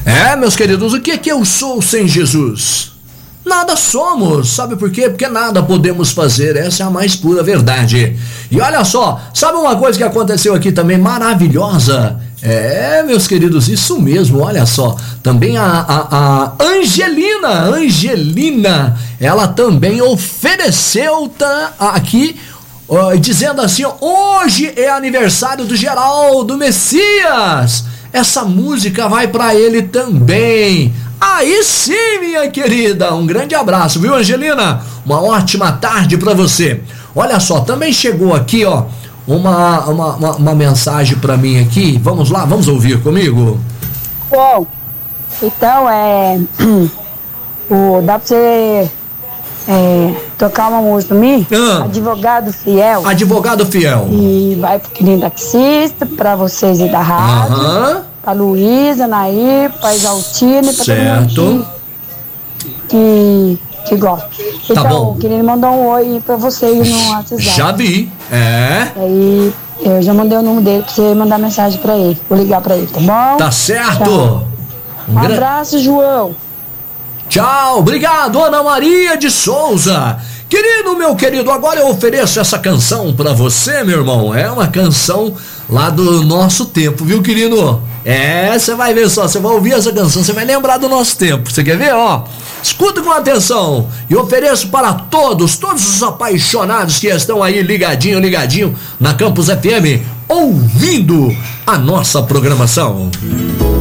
Meus queridos, o que é que eu sou sem Jesus? Nada somos, sabe por quê? Porque nada podemos fazer, essa é a mais pura verdade. E olha só, sabe uma coisa que aconteceu aqui também maravilhosa? Meus queridos, isso mesmo, olha só, também a Angelina, ela também ofereceu aqui, dizendo assim, hoje é aniversário do Geraldo Messias, essa música vai pra ele também. Aí sim, minha querida, um grande abraço, viu, Angelina? Uma ótima tarde pra você. Olha só, também chegou aqui, ó, uma mensagem pra mim aqui. Vamos lá, vamos ouvir comigo? Bom, então dá pra você tocar uma música pra mim? Advogado Fiel. Advogado Fiel. E vai pro querido taxista, pra vocês aí da rádio. Pra Luísa, Nair, pra Isaltina e pra todo mundo que gosta. Então, bom. o querido mandou um oi pra vocês no WhatsApp. Já vi, Aí eu já mandei o número dele pra você mandar mensagem pra ele. Vou ligar pra ele, tá bom? Tá certo. Tchau. Um abraço, João. Tchau, obrigado, Ana Maria de Souza. Meu querido, agora eu ofereço essa canção pra você, meu irmão. É uma canção lá do nosso tempo, viu, querido? Você vai ver só, você vai ouvir essa canção, você vai lembrar do nosso tempo. Você quer ver, ó? Escuta com atenção e ofereço para todos os apaixonados que estão aí ligadinho na Campus FM, ouvindo a nossa programação.